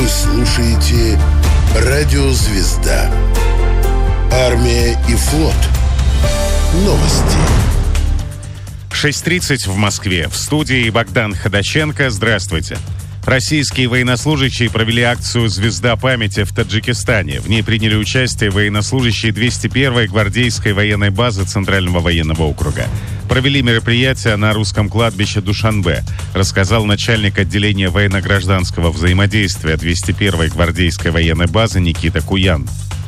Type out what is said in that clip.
слушаете «Радио Звезда». Армия и флот. Новости. 6:30 в Москве. В студии Богдан Ходаченко. Здравствуйте. Российские военнослужащие провели акцию «Звезда памяти» в Таджикистане. В ней приняли участие военнослужащие 201-й гвардейской военной базы Центрального военного округа. Провели мероприятие на русском кладбище Душанбе, рассказал начальник отделения военно-гражданского взаимодействия 201-й гвардейской военной базы Никита Куян.